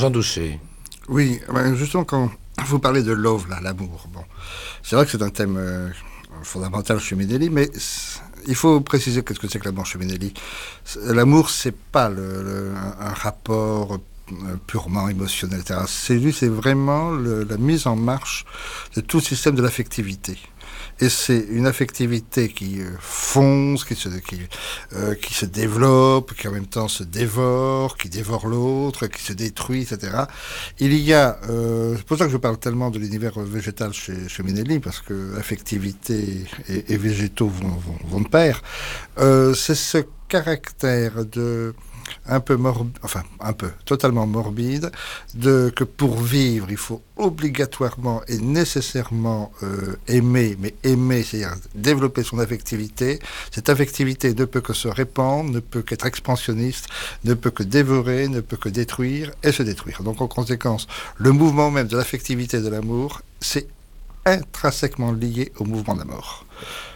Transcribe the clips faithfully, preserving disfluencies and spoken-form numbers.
Jean Douché. Oui, justement, quand vous parlez de love, là, l'amour, bon, c'est vrai que c'est un thème euh, fondamental chez Minelli, mais il faut préciser qu'est-ce que c'est que l'amour chez Minelli. L'amour, c'est pas le, le, un, un rapport purement émotionnel, et cetera. C'est lui, c'est vraiment le, la mise en marche de tout le système de l'affectivité. Et c'est une affectivité qui euh, fonce, qui se, qui, euh, qui se développe, qui en même temps se dévore, qui dévore l'autre, qui se détruit, et cetera. Il y a, euh, c'est pour ça que je parle tellement de l'univers végétal chez, chez Minelli, parce que affectivité et, et végétaux vont, vont, vont de pair. Euh, c'est ce caractère de un peu morbide, enfin un peu, totalement morbide, de, que pour vivre, il faut obligatoirement et nécessairement euh, aimer, mais aimer, c'est-à-dire développer son affectivité. Cette affectivité ne peut que se répandre, ne peut qu'être expansionniste, ne peut que dévorer, ne peut que détruire et se détruire. Donc en conséquence, le mouvement même de l'affectivité et de l'amour, c'est intrinsèquement lié au mouvement de la mort.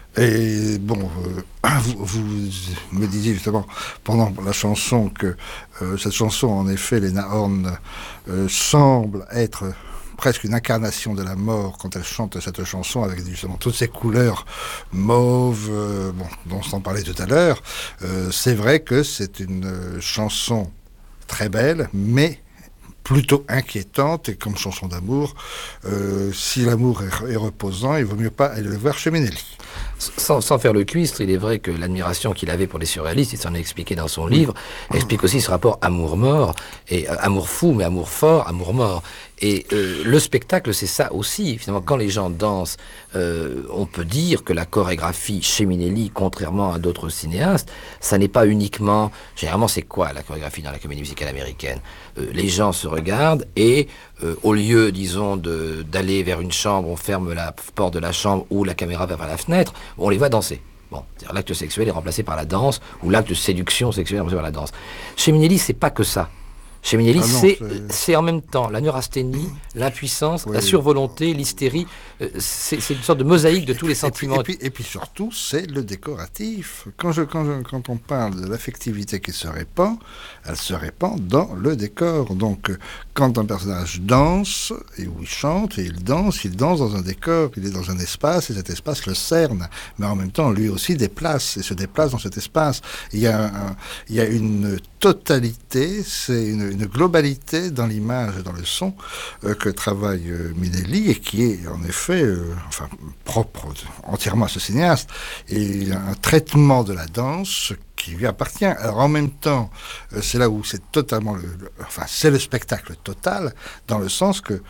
Et bon, euh, vous, vous me disiez justement pendant la chanson que euh, cette chanson, en effet, Lena Horne, euh, semble être presque une incarnation de la mort quand elle chante cette chanson avec justement toutes ces couleurs mauves, euh, bon, dont on parlait tout à l'heure. Euh, c'est vrai que c'est une euh, chanson très belle, mais plutôt inquiétante, et comme chanson d'amour, euh, si l'amour est, est reposant, il vaut mieux pas aller le voir chez Minelli. Sans, sans faire le cuistre, il est vrai que l'admiration qu'il avait pour les surréalistes, il s'en a expliqué dans son livre, explique aussi ce rapport amour-mort, et euh, amour fou, mais amour fort, amour-mort. Et euh, le spectacle, c'est ça aussi. Finalement, quand les gens dansent, euh, on peut dire que la chorégraphie chez Minelli, contrairement à d'autres cinéastes, ça n'est pas uniquement... Généralement, c'est quoi la chorégraphie dans la comédie musicale américaine ? euh, Les gens se regardent et, euh, au lieu, disons, de, d'aller vers une chambre, on ferme la porte de la chambre ou la caméra va vers la fenêtre, on les voit danser. Bon, c'est-à-dire l'acte sexuel est remplacé par la danse, ou l'acte de séduction sexuelle est remplacé par la danse. Chez Minelli, c'est pas que ça. Chez Minelli, ah non, c'est, c'est... c'est en même temps la neurasthénie, l'impuissance, oui, la survolonté, l'hystérie. Euh, c'est, c'est une sorte de mosaïque de tous les sentiments. Et puis, et puis, et puis surtout, c'est le décoratif. Quand, je, quand, je, quand on parle de l'affectivité qui se répand, elle se répand dans le décor. Donc, quand un personnage danse, et où il chante, et il danse, il danse dans un décor, il est dans un espace, et cet espace le cerne. Mais en même temps, lui aussi déplace, et se déplace dans cet espace. Il y a, un, il y a une totalité, c'est une, une globalité dans l'image et dans le son euh, que travaille euh, Minelli, et qui est en effet euh, enfin, propre entièrement à ce cinéaste, et un traitement de la danse qui lui appartient. Alors en même temps, euh, c'est là où c'est totalement le, le, enfin c'est le spectacle total, dans le sens que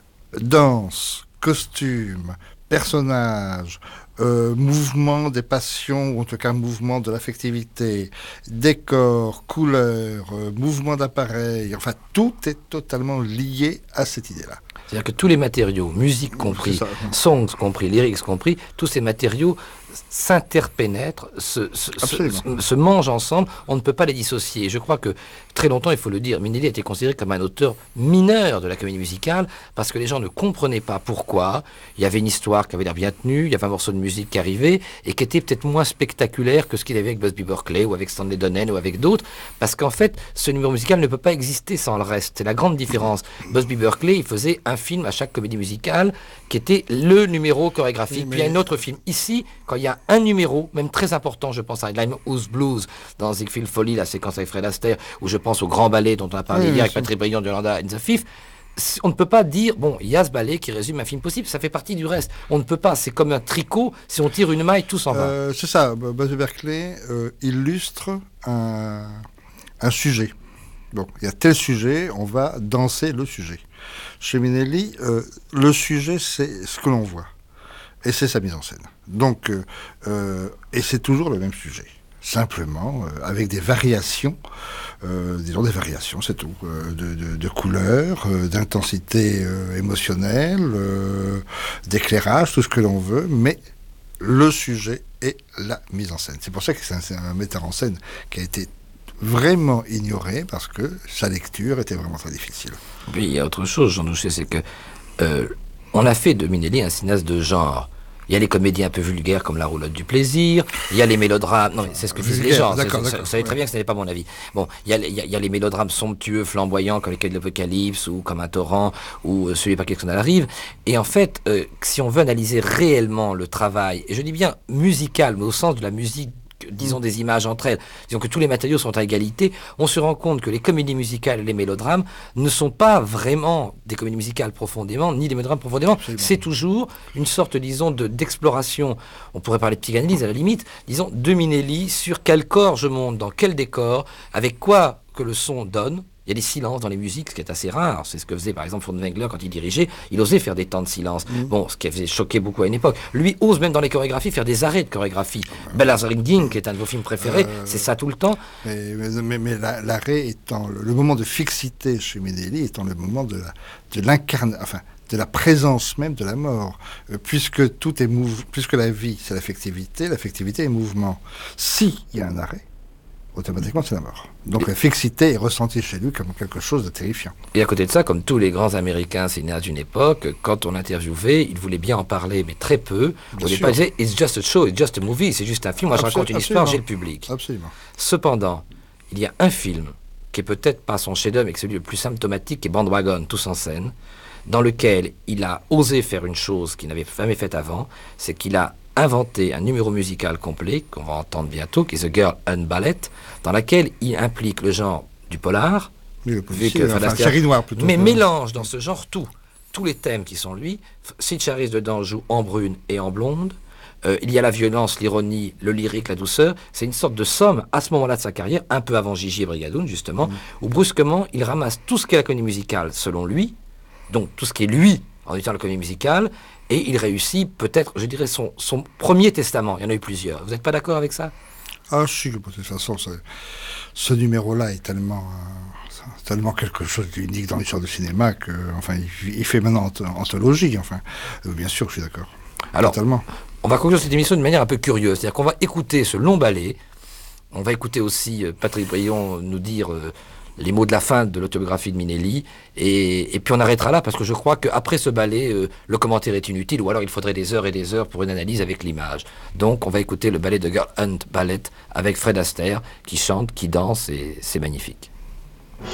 danse, costume, personnage, Euh, mouvement des passions, ou en tout cas mouvement de l'affectivité, décor, couleur, euh, mouvement d'appareil, enfin tout est totalement lié à cette idée-là. C'est-à-dire que tous les matériaux, musique compris, songs compris, lyrics compris, tous ces matériaux s'interpénètrent, se, se, se, se mangent ensemble, on ne peut pas les dissocier. Je crois que très longtemps, il faut le dire, Minelli a été considéré comme un auteur mineur de la comédie musicale, parce que les gens ne comprenaient pas pourquoi. Il y avait une histoire qui avait l'air bien tenue, il y avait un morceau de musique qui arrivait, et qui était peut-être moins spectaculaire que ce qu'il avait avec Busby Berkeley, ou avec Stanley Donen, ou avec d'autres, parce qu'en fait, ce numéro musical ne peut pas exister sans le reste. C'est la grande différence. Busby Berkeley, il faisait un film à chaque comédie musicale, qui était le numéro chorégraphique, oui, mais... puis il y a un autre film. Ici, quand il y a un numéro, même très important, je pense à Limehouse Blues, dans Ziegfeld Folly, la séquence avec Fred Astaire, ou je pense au grand ballet dont on a parlé oui, hier avec Patrick Briand de Yolanda and the Fifth, on ne peut pas dire, bon, il y a ce ballet qui résume un film possible, ça fait partie du reste. On ne peut pas, c'est comme un tricot, si on tire une maille, tout s'en va. Euh, c'est ça, Busby Berkeley euh, illustre un, un sujet. Bon, il y a tel sujet, on va danser le sujet. Chez Minelli, euh, le sujet, c'est ce que l'on voit. Et c'est sa mise en scène. Donc, euh, euh, et c'est toujours le même sujet. Simplement, euh, avec des variations, euh, disons des variations, c'est tout, euh, de, de, de couleurs, euh, d'intensité euh, émotionnelle, euh, d'éclairage, tout ce que l'on veut, mais le sujet est la mise en scène. C'est pour ça que c'est un, c'est un metteur en scène qui a été vraiment ignoré, parce que sa lecture était vraiment très difficile. Puis il y a autre chose, Jean Douché, c'est que euh, on a fait de Minelli un cinéaste de genre. Il y a les comédies un peu vulgaires comme La Roulotte du plaisir. Il y a les mélodrames. Non, mais c'est ce que disent les gens. D'accord, d'accord. Vous savez très bien que ce n'est pas mon avis. Bon, il y, a, il, y a, il y a les mélodrames somptueux, flamboyants, comme les Quais de l'Apocalypse, ou comme Un torrent, ou euh, Celui par qui on arrive. Et en fait, euh, si on veut analyser réellement le travail, et je dis bien musical, mais au sens de la musique, disons des images entre elles, disons que tous les matériaux sont à égalité, on se rend compte que les comédies musicales et les mélodrames ne sont pas vraiment des comédies musicales profondément, ni des mélodrames profondément. C'est toujours une sorte, disons, de, d'exploration. On pourrait parler de psychanalyse à la limite, disons, de Minelli sur quel corps je monte, dans quel décor, avec quoi que le son donne. Il y a des silences dans les musiques, ce qui est assez rare. C'est ce que faisait par exemple Furtwängler quand il dirigeait. Il osait faire des temps de silence. Mmh. Bon, ce qui avait choqué beaucoup à une époque. Lui ose même dans les chorégraphies faire des arrêts de chorégraphie. Ouais. Bellas Ringing, qui est un de vos films préférés, euh, c'est ça tout le temps. Mais, mais, mais, mais la, l'arrêt étant le, le moment de fixité chez Minelli, étant le moment de, la, de l'incarnation, enfin, de la présence même de la mort, euh, puisque tout est mouv- puisque la vie c'est l'affectivité, l'affectivité est mouvement. S'il y a un arrêt, automatiquement c'est la mort. Donc la fixité est ressentie chez lui comme quelque chose de terrifiant. Et à côté de ça, comme tous les grands Américains cinéastes d'une époque, quand on l'interviewait, il voulait bien en parler, mais très peu. Bien Au départ, il disait « It's just a show, it's just a movie », c'est juste un film, moi Absol- je raconte une absolument. histoire, j'ai le public. Absolument. Cependant, il y a un film qui est peut-être pas son chef-d'œuvre, mais qui est celui le plus symptomatique, qui est Bandwagon, Tous en scène, dans lequel il a osé faire une chose qu'il n'avait jamais faite avant, c'est qu'il a inventé un numéro musical complet, qu'on va entendre bientôt, qui est The Girl and Ballet, dans laquelle il implique le genre du polar, oui, le policier, que, enfin, série noire plutôt. Mais mélange dans ce genre tout, tous les thèmes qui sont lui. Sid Charisse dedans joue en brune et en blonde. Euh, il y a la violence, l'ironie, le lyrique, la douceur. C'est une sorte de somme, à ce moment-là de sa carrière, un peu avant Gigi et Brigadoun, justement, mmh. où brusquement, il ramasse tout ce qu'est la comédie musicale, selon lui, donc tout ce qui est lui, en utilisant la comédie musicale, et il réussit peut-être, je dirais, son, son premier testament. Il y en a eu plusieurs. Vous n'êtes pas d'accord avec ça ? Ah si, de toute façon, ce numéro-là est tellement, euh, tellement quelque chose d'unique dans l'histoire du cinéma que, enfin, il, il fait maintenant anthologie. Enfin, euh, bien sûr, je suis d'accord. Alors, totalement. On va conclure cette émission d'une manière un peu curieuse. C'est-à-dire qu'on va écouter ce long ballet. On va écouter aussi euh, Patrick Brion nous dire euh, les mots de la fin de l'autobiographie de Minelli, et, et puis on arrêtera là, parce que je crois qu'après ce ballet, euh, le commentaire est inutile, ou alors il faudrait des heures et des heures pour une analyse avec l'image. Donc on va écouter le ballet de Girl and Ballet avec Fred Astaire, qui chante, qui danse, et c'est magnifique.